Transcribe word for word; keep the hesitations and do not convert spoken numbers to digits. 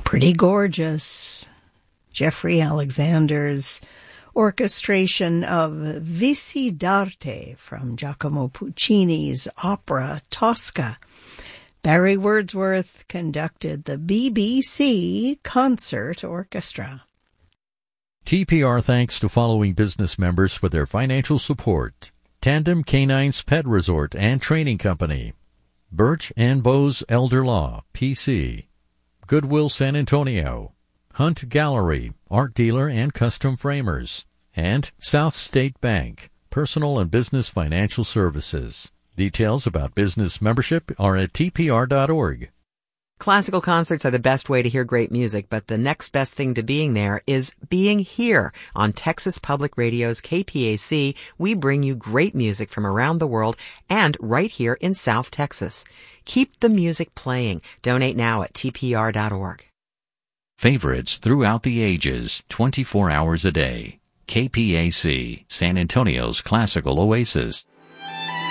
Pretty gorgeous. Jeffrey Alexander's orchestration of Vici d'arte from Giacomo Puccini's opera Tosca. Barry Wordsworth conducted the B B C Concert Orchestra. T P R thanks to following business members for their financial support: Tandem Canines Pet Resort and Training Company, Birch and Bose Elder Law, P C, Goodwill San Antonio, Hunt Gallery, art dealer and custom framers, and South State Bank, personal and business financial services. Details about business membership are at T P R dot org. Classical concerts are the best way to hear great music, but the next best thing to being there is being here. On Texas Public Radio's K P A C, we bring you great music from around the world and right here in South Texas. Keep the music playing. Donate now at T P R dot org. Favorites throughout the ages, twenty-four hours a day. K P A C, San Antonio's classical oasis.